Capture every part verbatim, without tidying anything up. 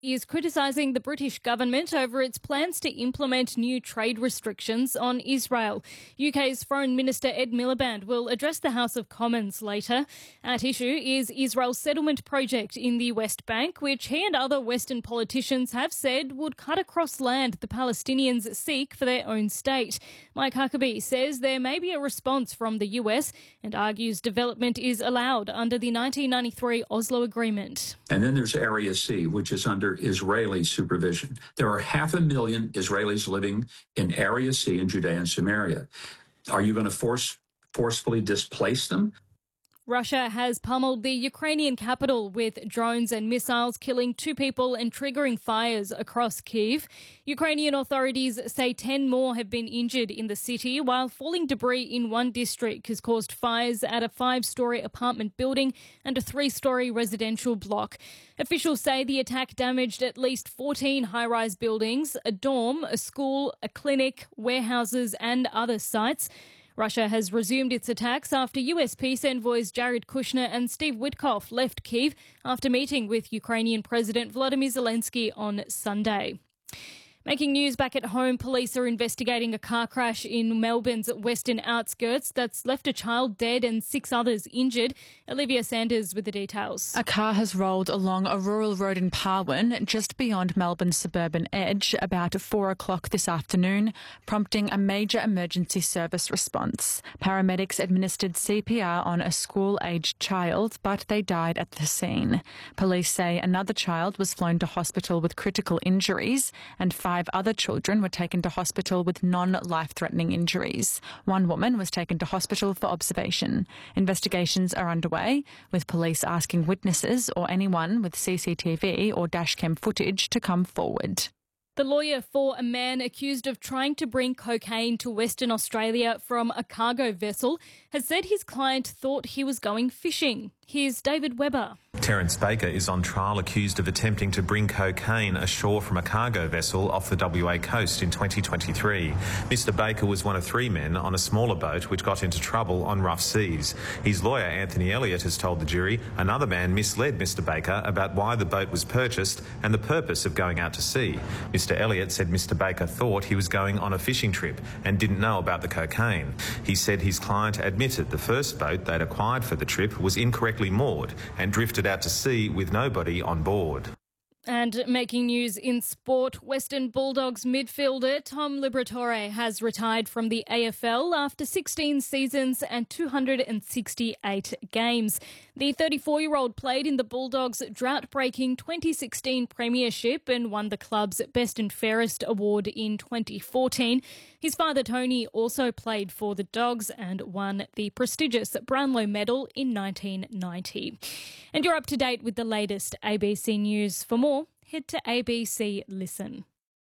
is criticising the British government over its plans to implement new trade restrictions on Israel. U K's Foreign Minister Ed Miliband will address the House of Commons later. At issue is Israel's settlement project in the West Bank, which he and other Western politicians have said would cut across land the Palestinians seek for their own state. Mike Huckabee says there may be a response from the U S and argues development is allowed under the nineteen ninety-three Oslo Agreement. And then there's Area C, which is under Israeli supervision. There are half a million Israelis living in Area C in Judea and Samaria. Are you going to force forcefully displace them? Russia has pummeled the Ukrainian capital with drones and missiles, killing two people and triggering fires across Kyiv. Ukrainian authorities say ten more have been injured in the city, while falling debris in one district has caused fires at a five-storey apartment building and a three-storey residential block. Officials say the attack damaged at least fourteen high-rise buildings, a dorm, a school, a clinic, warehouses and other sites. Russia has resumed its attacks after U S peace envoys Jared Kushner and Steve Witkoff left Kyiv after meeting with Ukrainian President Volodymyr Zelensky on Sunday. Making news back at home, police are investigating a car crash in Melbourne's western outskirts that's left a child dead and six others injured. Olivia Sanders with the details. A car has rolled along a rural road in Parwin, just beyond Melbourne's suburban edge, about four o'clock this afternoon, prompting a major emergency service response. Paramedics administered C P R on a school-aged child, but they died at the scene. Police say another child was flown to hospital with critical injuries, and five Five other children were taken to hospital with non-life-threatening injuries. One woman was taken to hospital for observation. Investigations are underway, with police asking witnesses or anyone with C C T V or dashcam footage to come forward. The lawyer for a man accused of trying to bring cocaine to Western Australia from a cargo vessel has said his client thought he was going fishing. Here's David Webber. Terence Baker is on trial accused of attempting to bring cocaine ashore from a cargo vessel off the W A coast in twenty twenty-three. Mister Baker was one of three men on a smaller boat which got into trouble on rough seas. His lawyer, Anthony Elliott, has told the jury another man misled Mister Baker about why the boat was purchased and the purpose of going out to sea. Mister Elliott said Mister Baker thought he was going on a fishing trip and didn't know about the cocaine. He said his client admitted the first boat they'd acquired for the trip was incorrectly moored and drifted out to sea with nobody on board. And making news in sport, Western Bulldogs midfielder Tom Liberatore has retired from the A F L after sixteen seasons and two hundred sixty-eight games. The thirty-four-year-old played in the Bulldogs' drought-breaking twenty sixteen premiership and won the club's Best and Fairest award in twenty fourteen. His father Tony also played for the Dogs and won the prestigious Brownlow Medal in nineteen ninety. And you're up to date with the latest A B C News. For more, head to A B C Listen.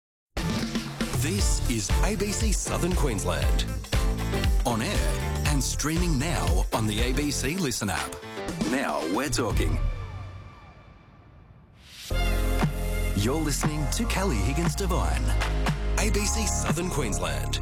This is A B C Southern Queensland. On air and streaming now on the A B C Listen app. Now we're talking. You're listening to Kelly Higgins Devine. A B C Southern Queensland.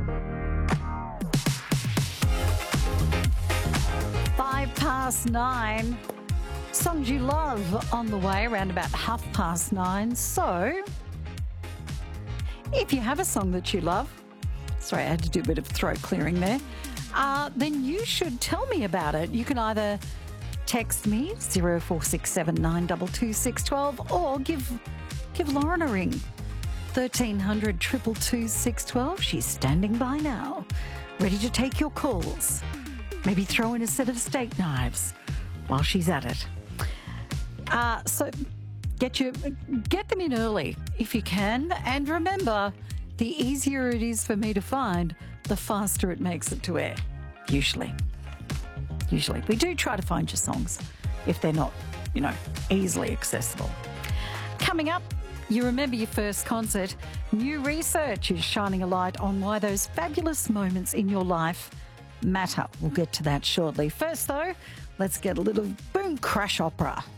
Five past nine. Songs you love on the way around about half past nine. So, if you have a song that you love, sorry, I had to do a bit of throat clearing there, uh, then you should tell me about it. You can either text me zero four six seven nine two two six one two or give give Lauren a ring. thirteen hundred two two two six one two. She's standing by now, ready to take your calls. Maybe throw in a set of steak knives while she's at it. Uh, so get your get them in early if you can. And remember, the easier it is for me to find, the faster it makes it to air. Usually. Usually. We do try to find your songs if they're not, you know, easily accessible. Coming up, you remember your first concert. New research is shining a light on why those fabulous moments in your life matter. We'll get to that shortly. First, though, let's get a little boom crash opera.